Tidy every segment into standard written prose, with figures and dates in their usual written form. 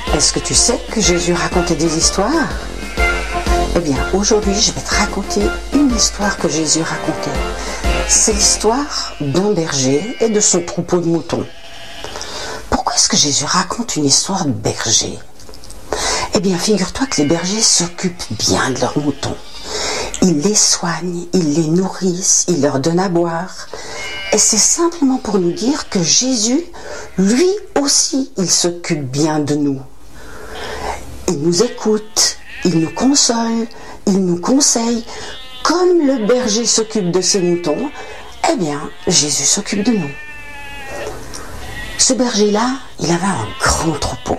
Est-ce que tu sais que Jésus racontait des histoires? Eh bien, aujourd'hui, je vais te raconter une histoire que Jésus racontait. C'est l'histoire d'un berger et de son troupeau de moutons. Pourquoi est-ce que Jésus raconte une histoire de berger? Eh bien, figure-toi que les bergers s'occupent bien de leurs moutons. Ils les soignent, ils les nourrissent, ils leur donnent à boire. Et c'est simplement pour nous dire que Jésus, lui aussi, il s'occupe bien de nous. Il nous écoute, il nous console, il nous conseille. Comme le berger s'occupe de ses moutons, eh bien, Jésus s'occupe de nous. Ce berger-là, il avait un grand troupeau.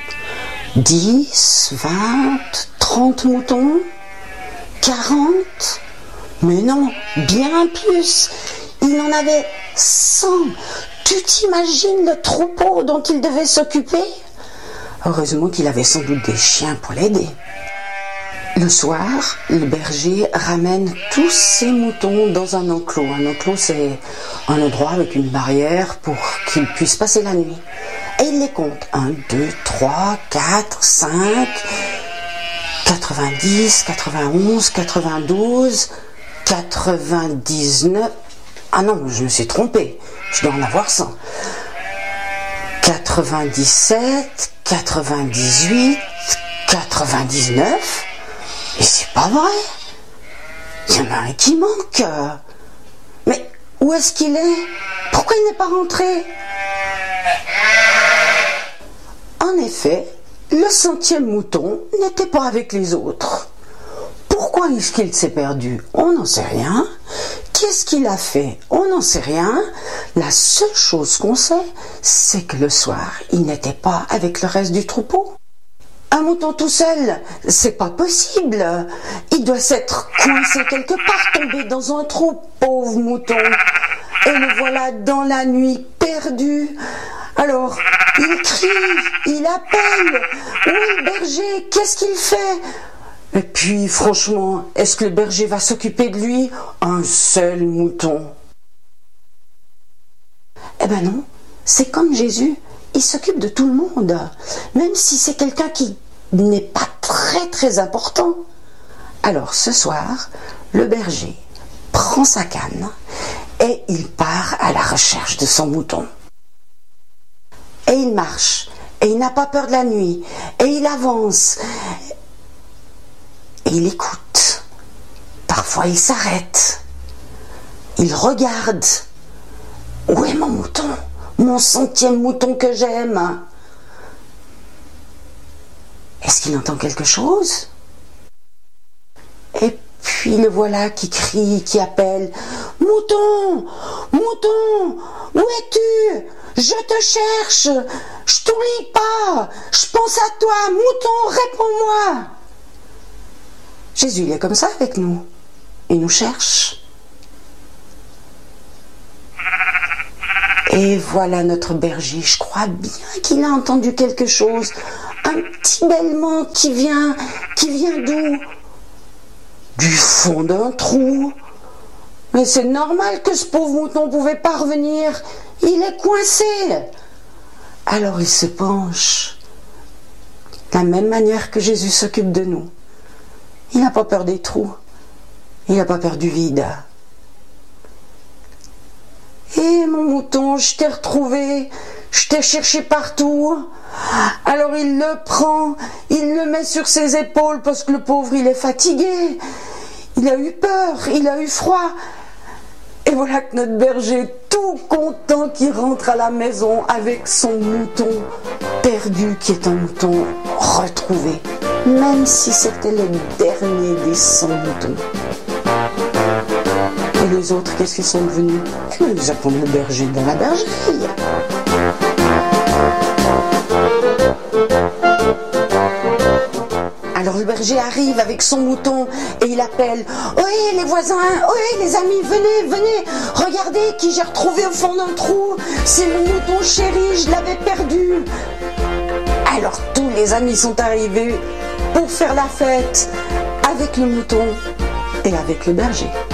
10, 20, 30 moutons, 40, mais non, bien plus. Il en avait 100. Tu t'imagines le troupeau dont il devait s'occuper? Heureusement qu'il avait sans doute des chiens pour l'aider. Le soir, le berger ramène tous ses moutons dans un enclos. Un enclos, c'est un endroit avec une barrière pour qu'ils puissent passer la nuit. Et il les compte. 1, 2, 3, 4, 5, 90, 91, 92, 99... Ah non, je me suis trompée. Je dois en avoir 100. 97, 98, 99... Et c'est pas vrai. Il y en a un qui manque. Mais où est-ce qu'il est? Pourquoi il n'est pas rentré? En effet, le 100e mouton n'était pas avec les autres. Pourquoi est-ce qu'il s'est perdu? On n'en sait rien. Qu'est-ce qu'il a fait? On n'en sait rien. La seule chose qu'on sait, c'est que le soir, il n'était pas avec le reste du troupeau. Un mouton tout seul, c'est pas possible. Il doit s'être coincé quelque part, tombé dans un trou, pauvre mouton. Et le voilà dans la nuit, perdu. Alors, il crie, il appelle. Où est le berger? Qu'est-ce qu'il fait? Et puis, franchement, est-ce que le berger va s'occuper de lui? Un seul mouton. Eh ben non, c'est comme Jésus. Il s'occupe de tout le monde, même si c'est quelqu'un qui n'est pas très important. Alors ce soir, le berger prend sa canne et il part à la recherche de son mouton. Et il marche, et il n'a pas peur de la nuit, et il avance, et il écoute. Parfois il s'arrête, il regarde. Où est mon mouton? Mon 100e mouton que j'aime. Est-ce qu'il entend quelque chose? Et puis le voilà qui crie, qui appelle. Mouton! Mouton! Où es-tu? Je te cherche! Je t'oublie pas! Je pense à toi! Mouton, réponds-moi! Jésus, il est comme ça avec nous. Il nous cherche. Et voilà notre berger. Je crois bien qu'il a entendu quelque chose. Un petit bêlement qui vient d'où? Du fond d'un trou. Mais c'est normal que ce pauvre mouton ne pouvait pas revenir. Il est coincé. Alors il se penche. De la même manière que Jésus s'occupe de nous. Il n'a pas peur des trous. Il n'a pas peur du vide. Eh mon mouton, je t'ai retrouvé, je t'ai cherché partout. Alors il le prend, il le met sur ses épaules parce que le pauvre il est fatigué. Il a eu peur, il a eu froid. Et voilà que notre berger est tout content qui rentre à la maison avec son mouton perdu qui est un mouton retrouvé. Même si c'était le dernier des 100 moutons. Et les autres, qu'est-ce qu'ils sont devenus? Ils attendent le berger dans la bergerie. Alors le berger arrive avec son mouton et il appelle. Oui les voisins, oui les amis, venez, regardez qui j'ai retrouvé au fond d'un trou. C'est mon mouton chéri, je l'avais perdu. Alors tous les amis sont arrivés pour faire la fête avec le mouton et avec le berger.